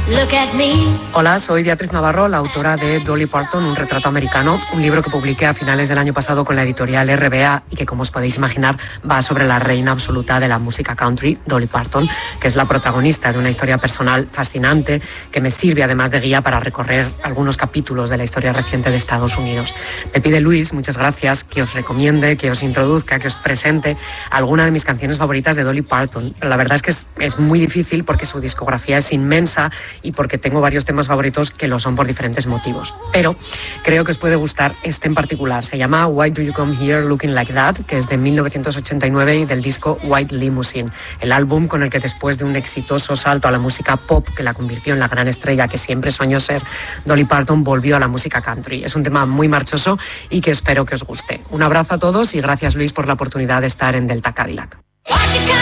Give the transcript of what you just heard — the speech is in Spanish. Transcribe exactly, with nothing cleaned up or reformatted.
Look at me. Hola, soy Beatriz Navarro, la autora de Dolly Parton, un retrato americano, un libro que publiqué a finales del año pasado con la editorial R B A y que, como os podéis imaginar, va sobre la reina absoluta de la música country, Dolly Parton, que es la protagonista de una historia personal fascinante que me sirve además de guía para recorrer algunos capítulos de la historia reciente de Estados Unidos. Me pide Luis, muchas gracias, que os recomiende, que os introduzca, que os presente alguna de mis canciones favoritas de Dolly Parton. La verdad es que es, es muy difícil porque su discografía es inmensa y porque tengo varios temas favoritos que lo son por diferentes motivos. Pero creo que os puede gustar este en particular. Se llama Why Do You Come Here Looking Like That, que es de mil novecientos ochenta y nueve y del disco White Limousine, el álbum con el que, después de un exitoso salto a la música pop que la convirtió en la gran estrella que siempre soñó ser, Dolly Parton volvió a la música country. Es un tema muy marchoso y que espero que os guste. Un abrazo a todos y gracias, Luis, por la oportunidad de estar en Delta Cadillac.